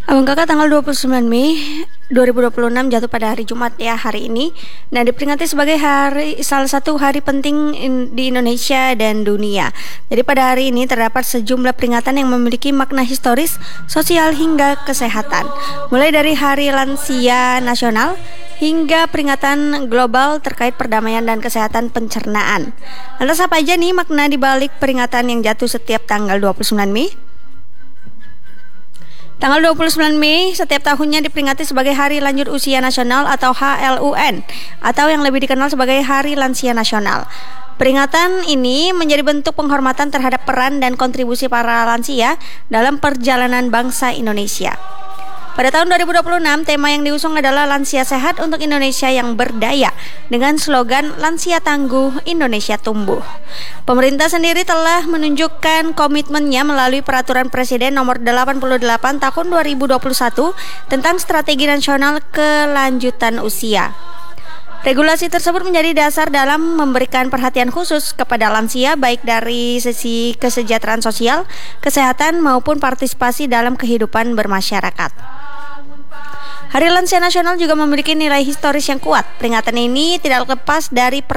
Abang Kakak tanggal 29 Mei 2026 jatuh pada hari Jumat ya hari ini. Nah, diperingati sebagai salah satu hari penting di Indonesia dan dunia. Jadi pada hari ini terdapat sejumlah peringatan yang memiliki makna historis, sosial hingga kesehatan. Mulai dari Hari Lansia Nasional hingga peringatan global terkait perdamaian dan kesehatan pencernaan. Lantas apa aja nih makna di balik peringatan yang jatuh setiap tanggal 29 Mei? Tanggal 29 Mei setiap tahunnya diperingati sebagai Hari Lanjut Usia Nasional atau HLUN, atau yang lebih dikenal sebagai Hari Lansia Nasional. Peringatan ini menjadi bentuk penghormatan terhadap peran dan kontribusi para lansia dalam perjalanan bangsa Indonesia. Pada tahun 2026, tema yang diusung adalah Lansia Sehat untuk Indonesia yang Berdaya dengan slogan Lansia Tangguh, Indonesia Tumbuh. Pemerintah sendiri telah menunjukkan komitmennya melalui Peraturan Presiden Nomor 88 Tahun 2021 tentang Strategi Nasional Kelanjutan Usia. Regulasi tersebut menjadi dasar dalam memberikan perhatian khusus kepada lansia baik dari sisi kesejahteraan sosial, kesehatan maupun partisipasi dalam kehidupan bermasyarakat. Hari Lansia Nasional juga memiliki nilai historis yang kuat. Peringatan ini tidak lepas dari